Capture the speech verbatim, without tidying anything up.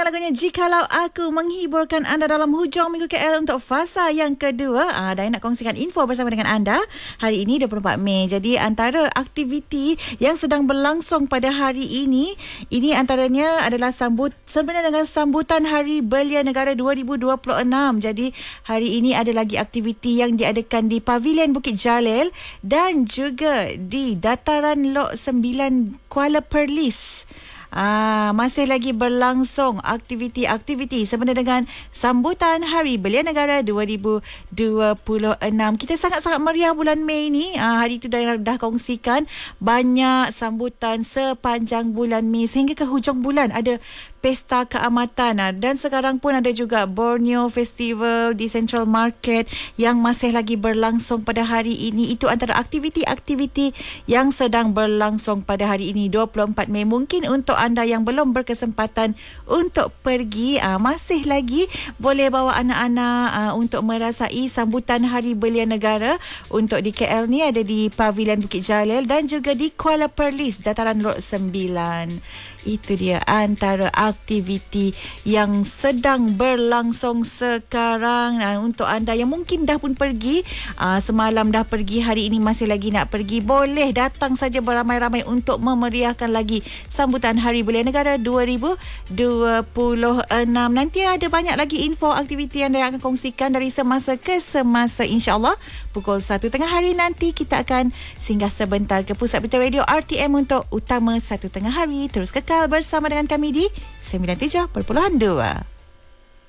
dengan lagunya Jikalau Aku menghiburkan anda dalam hujung minggu K L untuk fasa yang kedua. Ah, dan nak kongsikan info bersama dengan anda hari ini dua puluh empat Mei. Jadi antara aktiviti yang sedang berlangsung pada hari ini, ini antaranya adalah sambut sebenarnya dengan sambutan Hari Belia Negara dua ribu dua puluh enam. Jadi hari ini ada lagi aktiviti yang diadakan di Pavilion Bukit Jalil dan juga di Dataran Lok sembilan Kuala Perlis. Ah, masih lagi berlangsung aktiviti-aktiviti sebenarnya dengan sambutan Hari Belia Negara dua ribu dua puluh enam. Kita sangat-sangat meriah bulan Mei ni. Ah, hari itu dah, dah kongsikan banyak sambutan sepanjang bulan Mei sehingga ke hujung bulan. Ada Pesta Keamatan, ah, dan sekarang pun ada juga Borneo Festival di Central Market yang masih lagi berlangsung pada hari ini. Itu antara aktiviti-aktiviti yang sedang berlangsung pada hari ini dua puluh empat Mei. Mungkin untuk anda yang belum berkesempatan untuk pergi, aa, masih lagi boleh bawa anak-anak aa, untuk merasai sambutan Hari Belia Negara. Untuk di K L ni ada di Pavilion Bukit Jalil dan juga di Kuala Perlis Dataran Lok sembilan. Itu dia antara aktiviti yang sedang berlangsung sekarang. Dan untuk anda yang mungkin dah pun pergi, aa, semalam dah pergi, hari ini masih lagi nak pergi, boleh datang saja beramai-ramai untuk memeriahkan lagi sambutan Hari Belia Negara dua ribu dua puluh enam. Nanti ada banyak lagi info aktiviti yang saya akan kongsikan dari semasa ke semasa, insya-Allah. Pukul satu tengah hari nanti kita akan singgah sebentar ke Pusat Berita Radio R T M untuk Utama satu tengah hari. Terus kekal bersama dengan kami di sembilan puluh tujuh perpuluhan dua.